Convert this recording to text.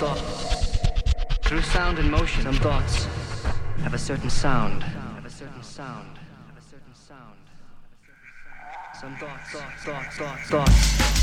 Through sound and motion, some thoughts have a certain sound. Some thoughts.